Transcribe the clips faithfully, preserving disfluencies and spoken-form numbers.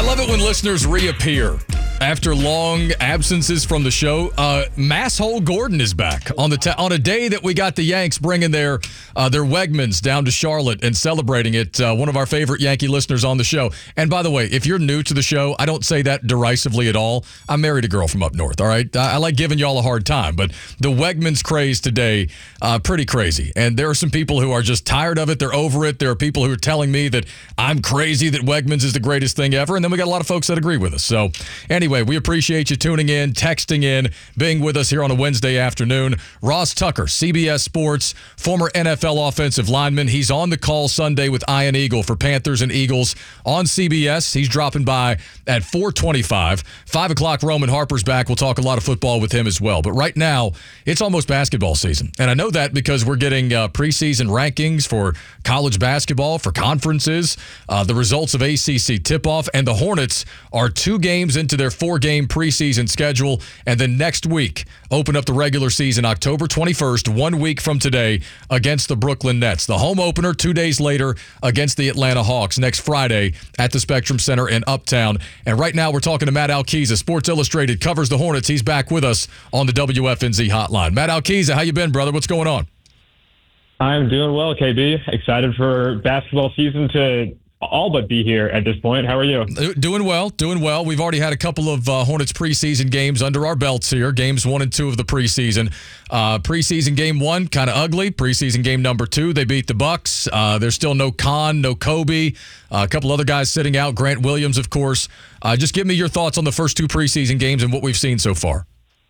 I love it when listeners reappear after long absences from the show. Uh, Masshole Gordon is back on the ta- on a day that we got the Yanks bringing their uh, their Wegmans down to Charlotte and celebrating it. Uh, one of our favorite Yankee listeners on the show. And by the way, if you're new to the show, I don't say that derisively at all. I married a girl from up north. All right, I, I like giving y'all a hard time, but the Wegmans craze today, uh, pretty crazy. And there are some people who are just tired of it. They're over it. There are people who are telling me that I'm crazy that Wegmans is the greatest thing ever. And then we got a lot of folks that agree with us. So anyway, we appreciate you tuning in, texting in, being with us here on a Wednesday afternoon. Ross Tucker, C B S Sports, former N F L offensive lineman. He's on the call Sunday with Ian Eagle for Panthers and Eagles on C B S. He's dropping by at four twenty-five. five o'clock, Roman Harper's back. We'll talk a lot of football with him as well. But right now, it's almost basketball season. And I know that because we're getting uh, preseason rankings for college basketball, for conferences, uh, the results of A C C tip-off, and the Hornets are two games into their four-game preseason schedule, and then next week open up the regular season October twenty-first, one week from today, against the Brooklyn Nets. The home opener two days later against the Atlanta Hawks next Friday at the Spectrum Center in Uptown. And right now we're talking to Matt Alkiza. Sports Illustrated covers the Hornets. He's back with us on the W F N Z hotline. Matt Alkiza, how you been, brother? What's going on? I'm doing well, K B. Excited for basketball season to all but be here at this point. How are you? Doing well, doing well. We've already had a couple of uh, Hornets preseason games under our belts here, games one and two of the preseason. Uh, preseason game one, kind of ugly. Preseason game number two, they beat the Bucks. Uh, there's still no Khan, no Kobe. Uh, a couple other guys sitting out, Grant Williams, of course. Uh, just give me your thoughts on the first two preseason games and what we've seen so far.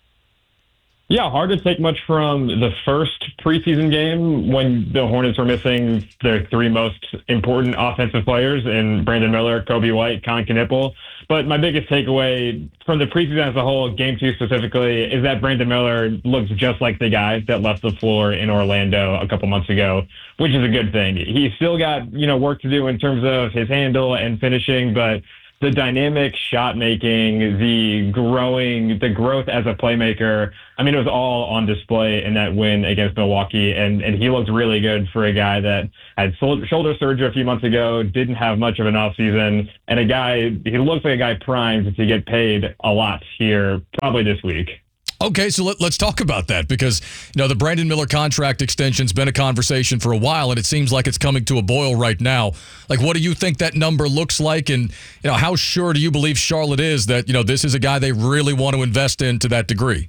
Yeah, hard to take much from the first preseason game when the Hornets were missing their three most important offensive players in Brandon Miller, Kobe White, Con Knipple. But my biggest takeaway from the preseason as a whole, game two specifically, is that Brandon Miller looks just like the guy that left the floor in Orlando a couple months ago, which is a good thing. He's still got, you know, work to do in terms of his handle and finishing, but the dynamic shot making, the growing, the growth as a playmaker, I mean, it was all on display in that win against Milwaukee. And, and he looked really good for a guy that had shoulder surgery a few months ago, didn't have much of an offseason, and a guy, he looks like a guy primed to get paid a lot here, probably this week. Okay, so let, let's talk about that because, you know, the Brandon Miller contract extension's been a conversation for a while, and it seems like it's coming to a boil right now. Like, what do you think that number looks like, and, you know, how sure do you believe Charlotte is that, you know, this is a guy they really want to invest in to that degree?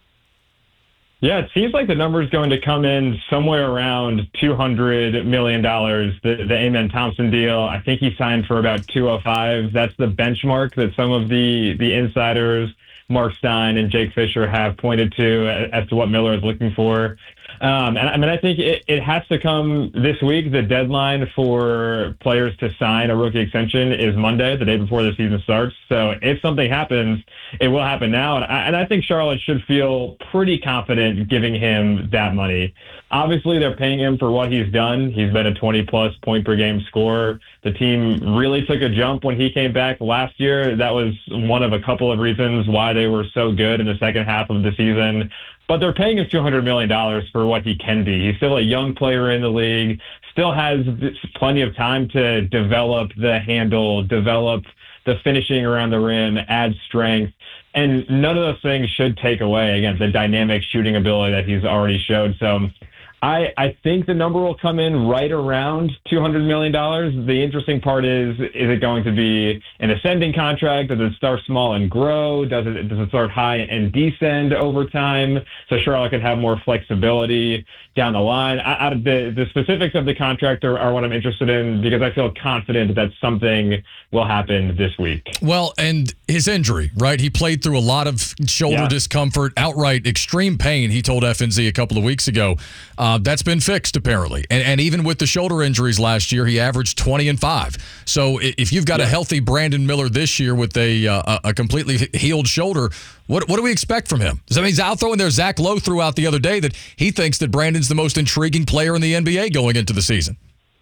Yeah, it seems like the number is going to come in somewhere around two hundred million dollars. The, the Amen Thompson deal, I think he signed for about two oh five. That's the benchmark that some of the, the insiders, Mark Stein and Jake Fisher, have pointed to as to what Miller is looking for. Um, and I mean, I think it, it has to come this week. The deadline for players to sign a rookie extension is Monday, the day before the season starts. So if something happens, it will happen now. And I, and I think Charlotte should feel pretty confident giving him that money. Obviously, they're paying him for what he's done. He's been a twenty-plus point per game scorer. The team really took a jump when he came back last year. That was one of a couple of reasons why they were so good in the second half of the season. But they're paying him two hundred million dollars for what he can be. He's still a young player in the league, still has plenty of time to develop the handle, develop the finishing around the rim, add strength. And none of those things should take away, again, the dynamic shooting ability that he's already showed. So I, I think the number will come in right around two hundred million dollars. The interesting part is, is it going to be an ascending contract? Does it start small and grow? Does it, does it start high and descend over time? So Charlotte could have more flexibility down the line. I, I, the, the specifics of the contract are, are what I'm interested in because I feel confident that something will happen this week. Well, and his injury, right? He played through a lot of shoulder yeah. discomfort, outright extreme pain, he told F N Z a couple of weeks ago. Uh, that's been fixed, apparently. And, and even with the shoulder injuries last year, he averaged twenty and five. So if you've got yeah. a healthy Brandon Miller this year with a uh, a completely healed shoulder, what what do we expect from him? I mean, he's out throwing there. Zach Lowe threw out the other day that he thinks that Brandon's the most intriguing player in the N B A going into the season.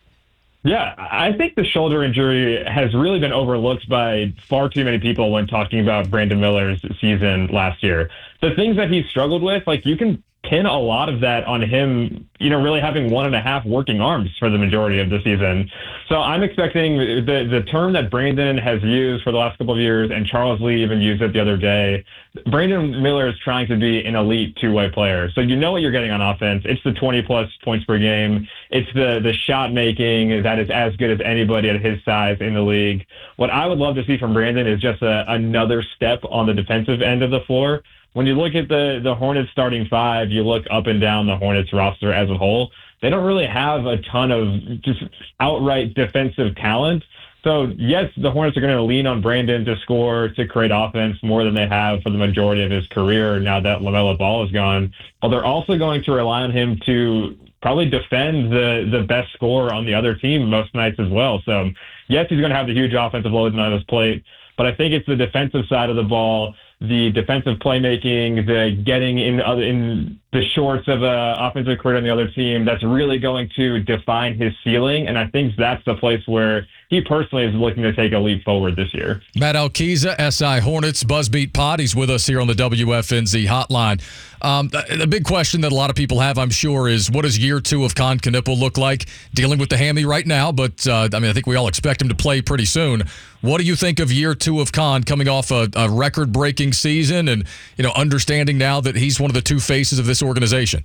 Yeah, I think the shoulder injury has really been overlooked by far too many people when talking about Brandon Miller's season last year. The things that he struggled with, like you can pin a lot of that on him, you know, really having one and a half working arms for the majority of the season. So I'm expecting the the term that Brandon has used for the last couple of years, and Charles Lee even used it the other day. Brandon Miller is trying to be an elite two-way player. So you know what you're getting on offense. It's the twenty-plus points per game. It's the the shot making that is as good as anybody at his size in the league. What I would love to see from Brandon is just a, another step on the defensive end of the floor. When you look at the, the Hornets starting five, you look up and down the Hornets roster as a whole, they don't really have a ton of just outright defensive talent. So, yes, the Hornets are going to lean on Brandon to score, to create offense more than they have for the majority of his career now that LaMelo Ball is gone. But they're also going to rely on him to probably defend the, the best scorer on the other team most nights as well. So, yes, he's going to have the huge offensive load on his plate, but I think it's the defensive side of the ball, the defensive playmaking, the getting in other in the shorts of a offensive career on the other team that's really going to define his ceiling. And I think that's the place where he personally is looking to take a leap forward this year. Matt Alkiza, S I Hornets Buzzbeat Pod. He's with us here on the W F N Z hotline. Um, the, the big question that a lot of people have, I'm sure, is what does year two of Kon Knueppel look like? Dealing with the hammy right now, but uh, I mean, I think we all expect him to play pretty soon. What do you think of year two of Kon coming off a, a record-breaking season and, you know, understanding now that he's one of the two faces of this organization?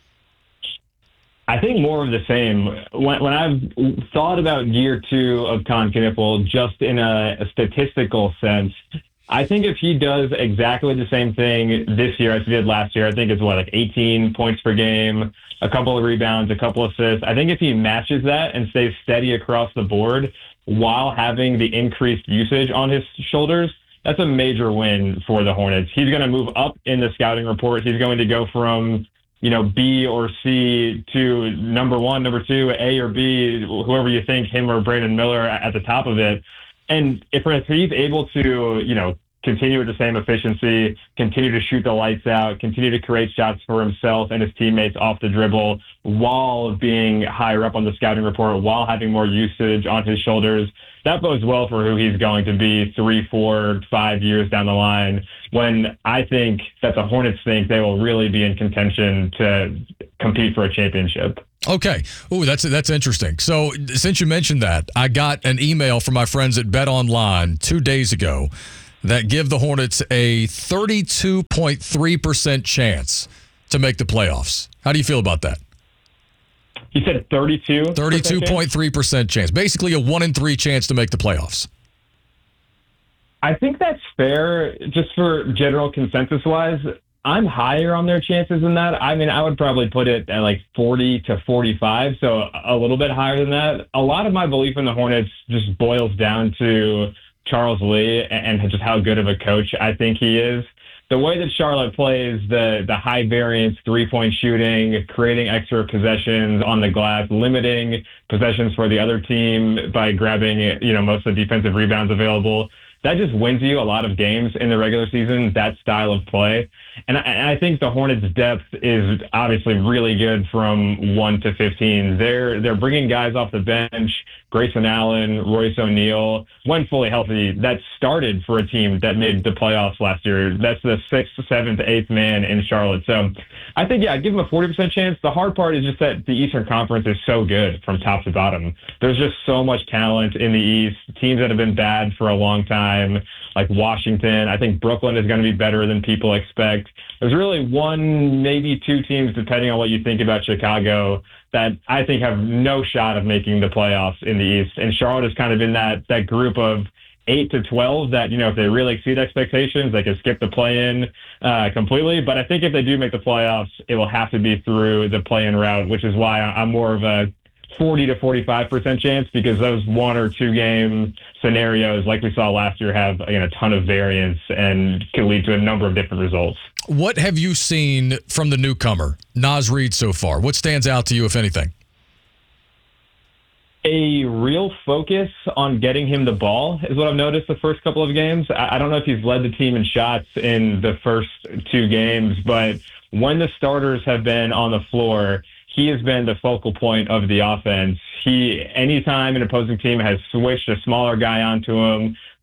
I think more of the same. When, when I've thought about year two of Kon Knueppel, just in a, a statistical sense, I think if he does exactly the same thing this year as he did last year, I think it's what, like eighteen points per game, a couple of rebounds, a couple of assists. I think if he matches that and stays steady across the board while having the increased usage on his shoulders, that's a major win for the Hornets. He's going to move up in the scouting report. He's going to go from, you know, B or C to number one, number two, A or B, whoever you think, him or Brandon Miller at the top of it. And if he's able to, you know, continue with the same efficiency, continue to shoot the lights out, continue to create shots for himself and his teammates off the dribble while being higher up on the scouting report, while having more usage on his shoulders, that bodes well for who he's going to be three, four, five years down the line, when I think that the Hornets think they will really be in contention to compete for a championship. Okay. Oh, that's that's interesting. So since you mentioned that, I got an email from my friends at BetOnline two days ago that give the Hornets a thirty-two point three percent chance to make the playoffs. How do you feel about that? You said thirty-two? thirty-two point three percent chance. Basically a one in three chance to make the playoffs. I think that's fair just for general consensus-wise. I'm higher on their chances than that. I mean, I would probably put it at like forty to forty-five, so a little bit higher than that. A lot of my belief in the Hornets just boils down to Charles Lee and just how good of a coach I think he is. The way that Charlotte plays, the the high variance three-point shooting, creating extra possessions on the glass, limiting possessions for the other team by grabbing, you know, most of the defensive rebounds available, that just wins you a lot of games in the regular season, that style of play. And I, and I think the Hornets' depth is obviously really good from one to fifteen. They're they're bringing guys off the bench, Grayson Allen, Royce O'Neal, when fully healthy, that started for a team that made the playoffs last year. That's the sixth, seventh, eighth man in Charlotte. So I think, yeah, I'd give them a forty percent chance. The hard part is just that the Eastern Conference is so good from top to bottom. There's just so much talent in the East, teams that have been bad for a long time, like Washington. I think Brooklyn is going to be better than people expect. There's really one, maybe two teams, depending on what you think about Chicago, that I think have no shot of making the playoffs in the East. And Charlotte is kind of in that that group of eight to twelve that, you know, if they really exceed expectations, they can skip the play-in uh, completely. But I think if they do make the playoffs, it will have to be through the play-in route, which is why I'm more of a forty to forty-five percent chance, because those one or two game scenarios, like we saw last year, have, again, a ton of variance and can lead to a number of different results. What have you seen from the newcomer, Naz Reid, so far? What stands out to you, if anything? A real focus on getting him the ball is what I've noticed the first couple of games. I don't know if he's led the team in shots in the first two games, but when the starters have been on the floor, he has been the focal point of the offense. He, anytime an opposing team has switched a smaller guy onto him,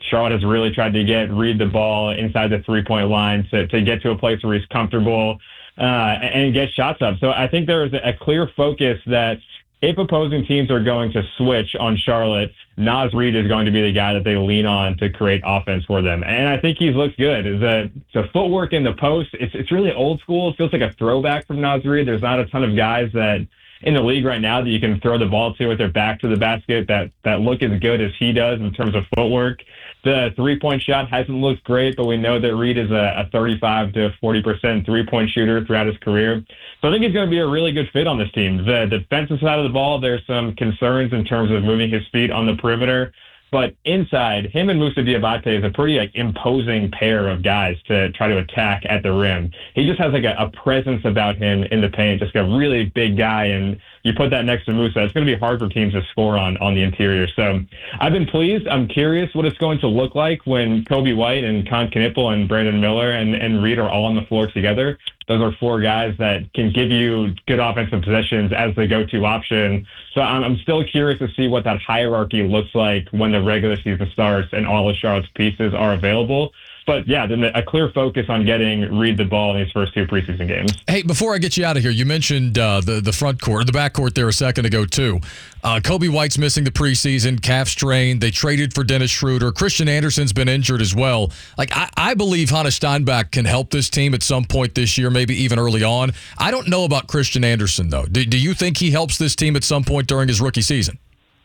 Charlotte has really tried to get Reed the ball inside the three-point line to, to get to a place where he's comfortable uh, and get shots up. So I think there is a clear focus that if opposing teams are going to switch on Charlotte, Naz Reid is going to be the guy that they lean on to create offense for them. And I think he's looked good. The, the footwork in the post, it's, it's really old school. It feels like a throwback from Naz Reid. There's not a ton of guys that in the league right now that you can throw the ball to with their back to the basket that, that look as good as he does in terms of footwork. The three-point shot hasn't looked great, but we know that Reed is a, a thirty-five to forty percent three-point shooter throughout his career. So I think he's going to be a really good fit on this team. The defensive side of the ball, there's some concerns in terms of moving his feet on the perimeter. But inside, him and Moussa Diabate is a pretty like imposing pair of guys to try to attack at the rim. He just has like a, a presence about him in the paint, just a really big guy. And you put that next to Moussa, it's going to be hard for teams to score on on the interior. So I've been pleased. I'm curious what it's going to look like when Kobe White and Con Knipple and Brandon Miller and, and Reed are all on the floor together. Those are four guys that can give you good offensive possessions as the go-to option. So I'm, I'm still curious to see what that hierarchy looks like when the regular season starts and all of Charlotte's pieces are available. But, yeah, then a clear focus on getting Reed the ball in these first two preseason games. Hey, before I get you out of here, you mentioned uh, the, the front court, the back court there a second ago, too. Uh, Kobe White's missing the preseason, calf strain. They traded for Dennis Schroeder. Christian Anderson's been injured as well. Like, I, I believe Hannah Steinbach can help this team at some point this year, maybe even early on. I don't know about Christian Anderson, though. Do, do you think he helps this team at some point during his rookie season?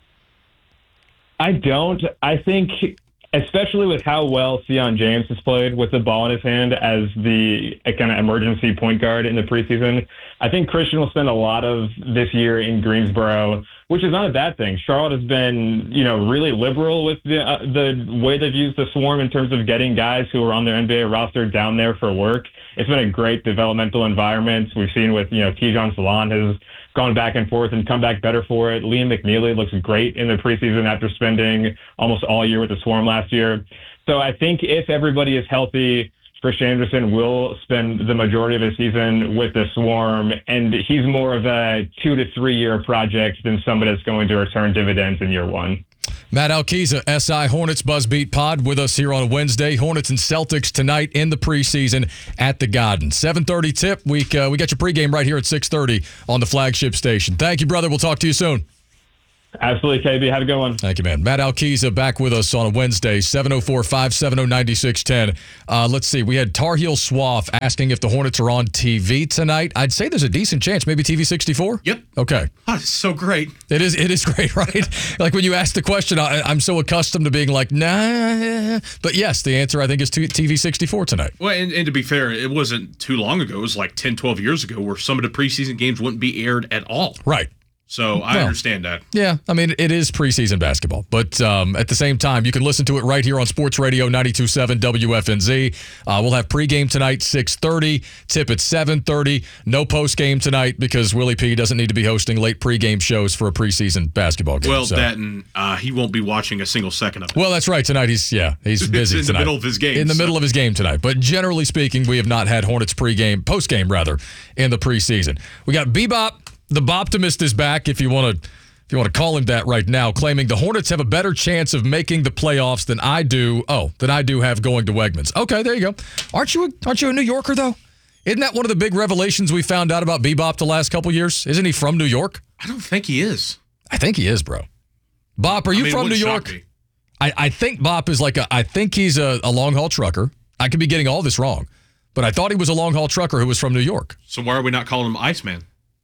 I don't. I think... especially with how well Sion James has played with the ball in his hand as the kind of emergency point guard in the preseason. I think Christian will spend a lot of this year in Greensboro, which is not a bad thing. Charlotte has been, you know, really liberal with the uh, the way they've used the Swarm in terms of getting guys who are on their N B A roster down there for work. It's been a great developmental environment. We've seen with, you know, Tijon Salon has gone back and forth and come back better for it. Liam McNeely looks great in the preseason after spending almost all year with the Swarm last year. So I think if everybody is healthy, Christian Anderson will spend the majority of his season with the Swarm, and he's more of a two to three year project than somebody that's going to return dividends in year one. Matt Alkiza, S I Hornets Buzzbeat Pod, with us here on Wednesday. Hornets and Celtics tonight in the preseason at the Garden. seven thirty tip. We, uh, we got your pregame right here at six thirty on the flagship station. Thank you, brother. We'll talk to you soon. Absolutely, K B. Have a good one. Thank you, man. Matt Alkiza back with us on a Wednesday, seven oh four, five seven oh, nine six one oh. Uh, let's see. We had Tar Heel Swaff asking if the Hornets are on T V tonight. I'd say there's a decent chance. Maybe T V sixty-four? Yep. Okay. Oh, it's so great. It is It is great, right? Like when you ask the question, I, I'm so accustomed to being like, nah. But yes, the answer, I think, is T V sixty-four tonight. Well, and, and to be fair, it wasn't too long ago. It was like ten, twelve years ago where some of the preseason games wouldn't be aired at all. Right. So I well, understand that. Yeah, I mean, it is preseason basketball. But um, at the same time, you can listen to it right here on Sports Radio ninety-two point seven W F N Z. Uh, we'll have pregame tonight, six thirty. Tip at seven thirty. No postgame tonight because Willie P doesn't need to be hosting late pregame shows for a preseason basketball game. Well, so. that and uh, he won't be watching a single second of it. Well, that's right. Tonight, he's, yeah, he's busy in tonight. the middle of his game. In the so. middle of his game tonight. But generally speaking, we have not had Hornets pregame, postgame, rather, in the preseason. We got Bebop. The Boptimist is back, if you want to if you want to call him that right now, claiming the Hornets have a better chance of making the playoffs than I do. Oh, than I do have going to Wegmans. Okay, there you go. Aren't you a, aren't you a New Yorker, though? Isn't that one of the big revelations we found out about Bebop the last couple years? Isn't he from New York? I don't think he is. I think he is, bro. Bop, are you I mean, from New York? I, I think Bop is like a, I think he's a, a long-haul trucker. I could be getting all this wrong, but I thought he was a long-haul trucker who was from New York. So why are we not calling him Iceman?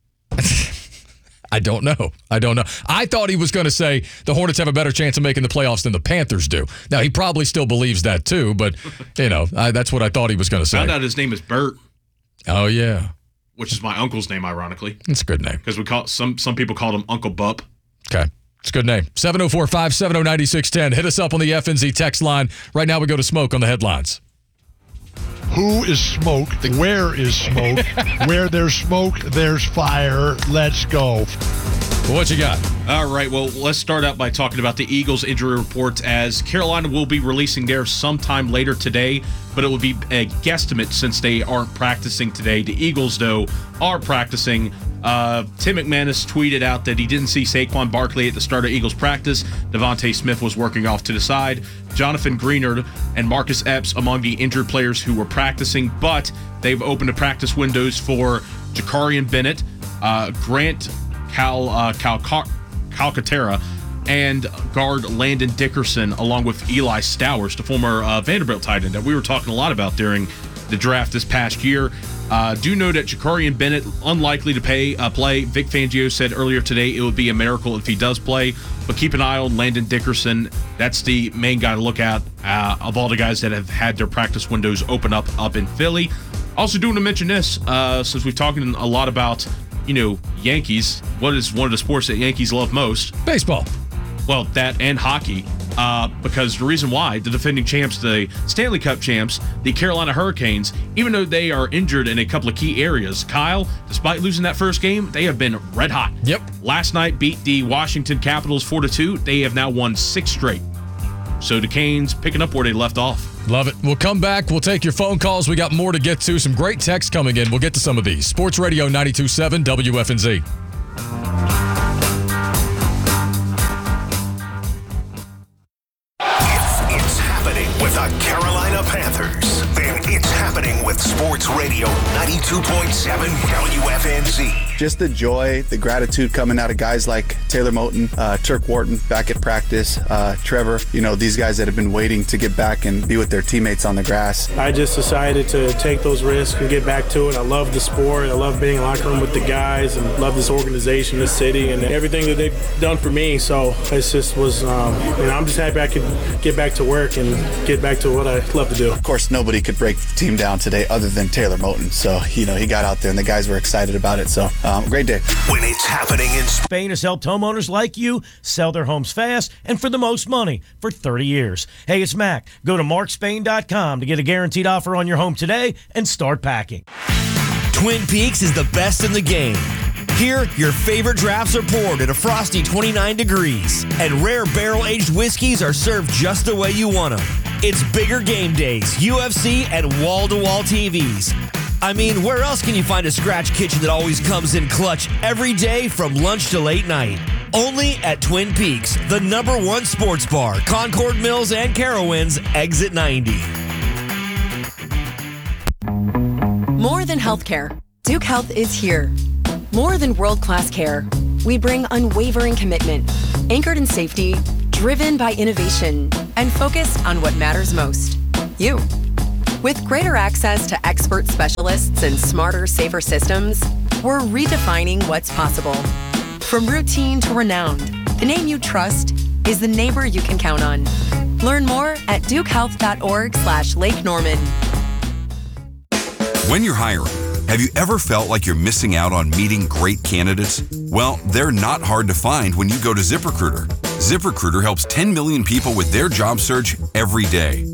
I don't know. I don't know. I thought he was going to say the Hornets have a better chance of making the playoffs than the Panthers do. Now, he probably still believes that too, but, you know, I, that's what I thought he was going to say. Found out his name is Bert. Oh, yeah. Which is my uncle's name, ironically. It's a good name. Because we call some some people called him Uncle Bup. Okay. It's a good name. seven oh four, five seven oh, nine six one oh. Hit us up on the F N Z text line. Right now we go to Smoke on the headlines. Who is smoke? Where is smoke? Where there's smoke, there's fire. Let's go. What you got? All right, well, let's start out by talking about the Eagles injury reports, as Carolina will be releasing theirs sometime later today, but it will be a guesstimate since they aren't practicing today. The Eagles, though, are practicing. Uh, Tim McManus tweeted out that he didn't see Saquon Barkley at the start of Eagles practice. Devontae Smith was working off to the side. Jonathan Greenard and Marcus Epps among the injured players who were practicing, but they've opened the practice windows for Jakarian Bennett, uh, Grant Cal, uh, Cal, Calcaterra, and guard Landon Dickerson, along with Eli Stowers, the former uh, Vanderbilt tight end that we were talking a lot about during the draft this past year. Uh, do know that Jakarian Bennett unlikely to pay, uh, play. Vic Fangio said earlier today it would be a miracle if he does play, but keep an eye on Landon Dickerson. That's the main guy to look at uh, of all the guys that have had their practice windows open up up in Philly. Also, do want to mention this, uh, since we've talking a lot about, you know, Yankees. What is one of the sports that Yankees love most? Baseball. Well, that and hockey. Uh, because the reason why the defending champs, the Stanley Cup champs, the Carolina Hurricanes, even though they are injured in a couple of key areas, Kyle, despite losing that first game, they have been red hot. Yep. Last night beat the Washington Capitals four to two. They have now won six straight. So the Canes picking up where they left off. Love it. We'll come back. We'll take your phone calls. We got more to get to. Some great texts coming in. We'll get to some of these. Sports Radio ninety-two point seven W F N Z. With the Carolina Panthers, then it's happening with Sports Radio ninety-two point seven W F N Z. Just the joy, the gratitude coming out of guys like Taylor Moton, uh, Turk Wharton back at practice, uh, Trevor, you know, these guys that have been waiting to get back and be with their teammates on the grass. I just decided to take those risks and get back to it. I love the sport. I love being in the locker room with the guys and love this organization, this city, and everything that they've done for me. So it just was, um, you know, I'm just happy I could get back to work and get back to what I love to do. Of course, nobody could break the team down today other than Taylor Moton. So, you know, he got out there and the guys were excited about it. So, um, great day. When it's happening in Spain has helped homeowners like you sell their homes fast and for the most money for thirty years. Hey, it's Mac. Go to mark spain dot com to get a guaranteed offer on your home today and start packing. Twin Peaks is the best in the game. Here, your favorite drafts are poured at a frosty twenty-nine degrees, and rare barrel-aged whiskeys are served just the way you want them. It's bigger game days, U F C, and wall-to-wall T Vs. I mean, where else can you find a scratch kitchen that always comes in clutch every day from lunch to late night? Only at Twin Peaks, the number one sports bar, Concord Mills and Carowinds, exit ninety. More than healthcare, Duke Health is here. More than world-class care, we bring unwavering commitment, anchored in safety, driven by innovation, and focused on what matters most, you. With greater access to expert specialists and smarter, safer systems, we're redefining what's possible. From routine to renowned, the name you trust is the neighbor you can count on. Learn more at dukehealth.org slash Lake Norman. When you're hiring, have you ever felt like you're missing out on meeting great candidates? Well, they're not hard to find when you go to ZipRecruiter. ZipRecruiter helps ten million people with their job search every day.